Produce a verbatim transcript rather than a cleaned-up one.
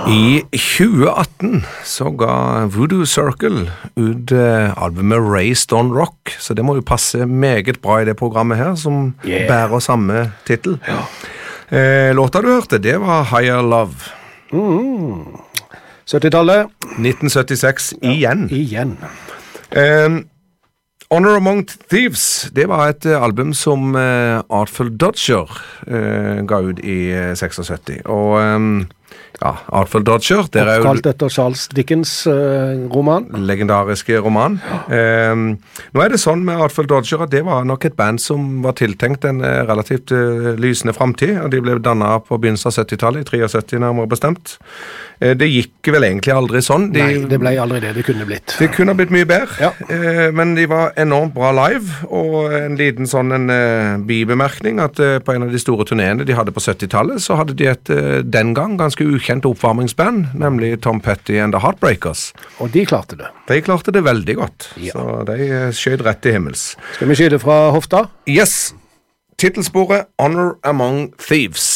I tjue atten så ga Voodoo Circle ut eh, albumet Raised on Rock, så det må jo passe meget bra i det programmet her, som yeah. bærer samme titel. Ja. Eh, låta du hørte, det var Higher Love. Mm. syttitallet. nitten syttiseks, ja. igjen. Igjen. Eh, Honor Among Thieves, det var et uh, album som uh, Artful Dodger uh, ga ut i uh, syttiseks, og um, ja, Artful Dodger det er jo kalt etter Charles Dickens uh, roman. Legendariske roman. Ja. Um, nå er det sånn med Artful Dodger at det var nok et band som var tiltenkt en uh, relativt uh, lysende fremtid, og de ble dannet på begynnelsen av syttitallet, i syttitre nærmere bestemt. Uh, det gikk vel egentlig aldri sånn. De, Nei, det ble aldri det det kunne blitt. Det kunne blitt mye bedre, ja. uh, men de var enormt bra live, og en liten sånn en uh, bibemerkning at uh, på en av de store turnéene de hadde på syttitallet, så hadde de et uh, den gang ganske ukjent oppvarmingsband, nemlig Tom Petty and the Heartbreakers. Og de klarte det. De klarte det veldig godt, ja. så de uh, skjøt rett til himmels. Skal vi skyte fra hofta? Yes! Titelsporet Honor Among Thieves.